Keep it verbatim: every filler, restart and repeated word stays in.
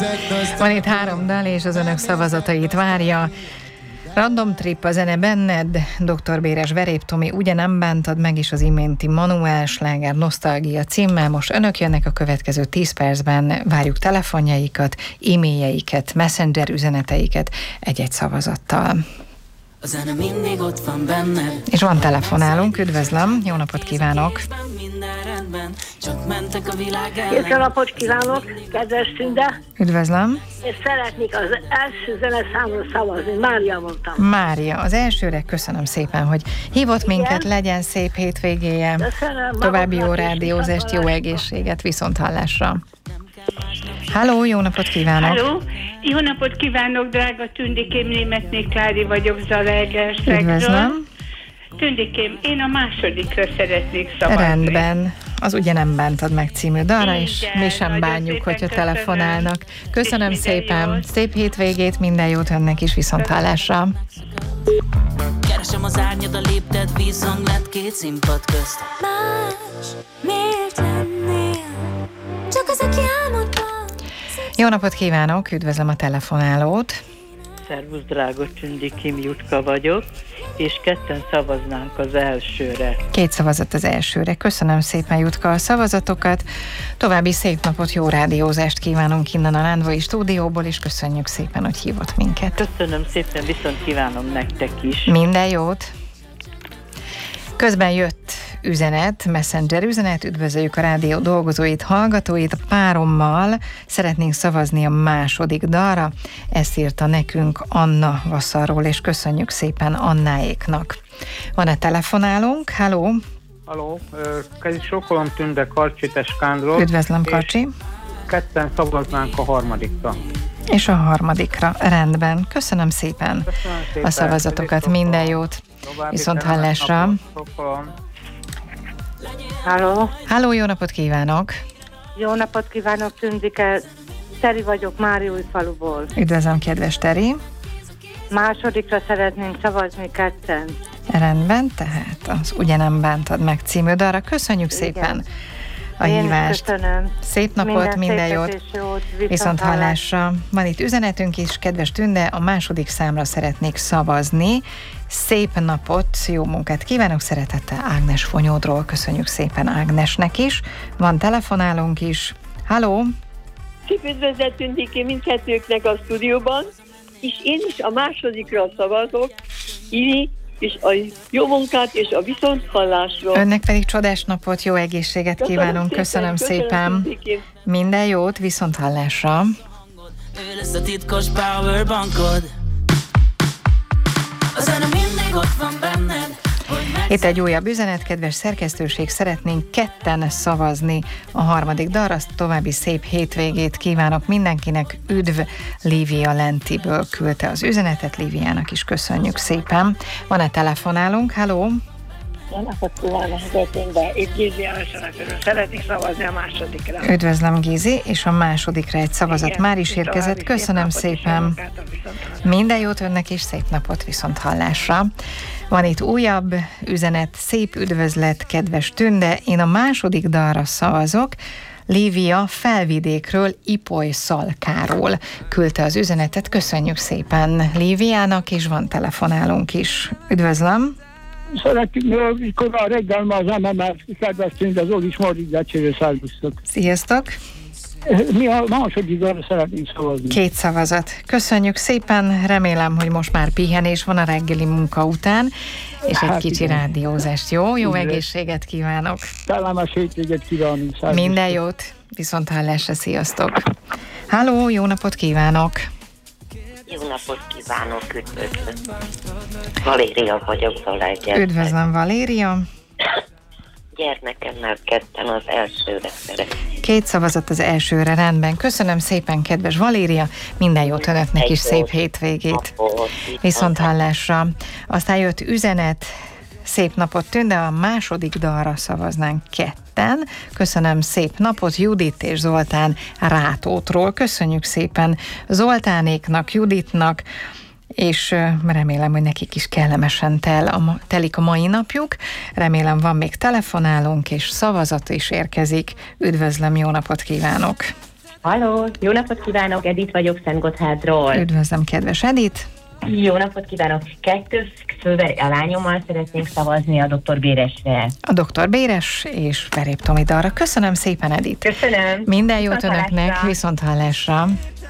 Van itt három dal, és az önök szavazatait várja. Random Trip, a zene benned, doktor Béres Verép Tomi, ugye nem bántad meg, is az iménti Manuel sláger Nosztalgia címmel. Most önök jönnek a következő tíz percben, várjuk telefonjaikat, e-mailjeiket, messenger üzeneteiket egy-egy szavazattal. A zene mindig ott van benned. És van telefonálunk, üdvözlöm, jó napot kívánok! Jó napot kívánok, kedves Tünde! Üdvözlöm! És szeretnék az első zeneszámra szavazni, Mária mondtam. Mária, az elsőre köszönöm szépen, hogy hívott Igen. minket, legyen szép hétvégéje. Köszönöm. További jó Maguknak is rádiózást, jó viszonthallásra. egészséget, viszont hallásra. Halló, jó napot kívánok! Halló, jó napot kívánok, drága Tündikém, Németné Klári vagyok Zalaegerszegről. Üdvözlöm! Tündikém, én a másodikra szeretnék szavazni. Rendben. Az ugye nem bántad meg című dalra, Igen, és mi sem nagyon bánjuk, szépen hogyha köszönöm. telefonálnak. Köszönöm És minden szépen, jót. szép hétvégét, minden jót önnek is, viszont hallásra. Keresem az árnyad a lépted, vízhang lett két színpad közt. Más, miért lennél? Csak az, aki álmodban. Jó napot kívánok, üdvözlöm a telefonálót. Szervusz, drága Tündikém, Jutka vagyok, és ketten szavaznánk az elsőre. Két szavazat az elsőre. Köszönöm szépen, Jutka, a szavazatokat. További szép napot, jó rádiózást kívánunk innen a Lándvai stúdióból, és köszönjük szépen, hogy hívott minket. Köszönöm szépen, viszont kívánom nektek is. Minden jót! Közben jött üzenet, messenger üzenet, üdvözöljük a rádió dolgozóit, hallgatóit, a párommal szeretnénk szavazni a második dalra. Ezt írta nekünk Anna Vasszarról, és köszönjük szépen Annáéknak. Van-e telefonálunk? Halló? Halló, kezdjük sokolom Tünde Karcsi Teskándról. Üdvözlöm, Karcsi. Ketten szavaznánk a harmadikra. És a harmadikra, rendben. Köszönöm szépen, Köszönöm szépen a szavazatokat, minden jót, További viszont kellemes hallásra. napot. Sokolom. Halló, Halló, jó napot kívánok! jó napot kívánok, Tündike. Teri vagyok Máriújfaluból. Üdvözlöm, kedves Teri! Másodikra szeretnénk szavazni ketten. Rendben, tehát az Ugye nem bántad meg című dalra. Köszönjük Igen. szépen a Én is hívást. köszönöm. Szép napot, minden, minden szépet jót, és jót, viszont hallásra. Van itt üzenetünk is, kedves Tünde, a második számra szeretnék szavazni. Szép napot, jó munkát kívánok, szeretettel Ágnes Fonyódról. Köszönjük szépen Ágnesnek is. Van telefonálunk is. Halló! Szép üdvözlet Tündikém mindkettőknek a stúdióban, és én is a másodikra szavazok, Iri, és a jó munkát és a viszonthallásról. Önnek pedig csodás napot, jó egészséget Köszönöm kívánunk, szépen, köszönöm köszönöm szépen. Tündikém. Minden jót, viszont hallásra. Ő lesz a titkos powerbankod. A zene mindig ott van benned. Itt egy újabb üzenet, kedves szerkesztőség, szeretnénk ketten szavazni a harmadik dalra, azt további szép hétvégét kívánok mindenkinek. Üdv, Lívia Lentiből küldte az üzenetet, Líviának is köszönjük szépen. Van-e telefonálunk? Halló? Jó napot kívánok, Tünde. Itt Gizi Alsonakörül. Szeretnék szavazni a másodikra. Üdvözlöm, Gizi, és a másodikra egy szavazat Igen, már is és érkezett. további Köszönöm szép napot és szépen. jó munkát a viszonthallásra. Minden jót önnek is, szép napot, viszont hallásra. Van itt újabb üzenet, szép üdvözlet, kedves Tünde, én a második dalra szavazok. Lívia Felvidékről, Ipoly Szalkáról küldte az üzenetet. Köszönjük szépen Líviának, és van telefonálunk is. Üdvözlöm! Szeretjük, mikor a reggel ma az em em er kedves Tünde, Zoli is Moritz Becsérő, szervusztok. Sziasztok! Mi a második dalra szeretnénk szavazni. Két szavazat. Köszönjük szépen, remélem, hogy most már pihenés van a reggeli munka után, és egy Hát kicsi igen. rádiózást, jó? Jó Igen. egészséget kívánok! Kellemes hétvégét kívánunk, szervusztok. Minden jót, viszont hallásra, sziasztok! Halló, jó napot kívánok! Jó napot kívánok, üdvözlök. Valéria vagyok, Zalaegerszeg. Üdvözlöm, Valéria! Gyermekemmel ketten az elsőre szeretnék. Két szavazat az elsőre, rendben. Köszönöm szépen, kedves Valéria, minden jót önöknek is, szép hétvégét. Viszont hallásra. Aztán jött üzenet, szép napot Tünde, a második dalra szavaznánk ketten. Köszönöm, szép napot Judit és Zoltán Rátótról. Köszönjük szépen Zoltánéknak, Juditnak, és remélem, hogy nekik is kellemesen tel a, telik a mai napjuk. Remélem, van még telefonálunk, és szavazat is érkezik. Üdvözlöm, jó napot kívánok! Halló, jó napot kívánok, Edith vagyok Szentgotthádról. Üdvözlöm, kedves Edith. Jó napot kívánok, kettő fővel a lányommal szeretnénk szavazni a doktor Béresre. A doktor Béres és Verép Tomi dalra. Köszönöm szépen, Edith. Köszönöm. Minden jót Viszont önöknek, hallásra. viszont hallásra.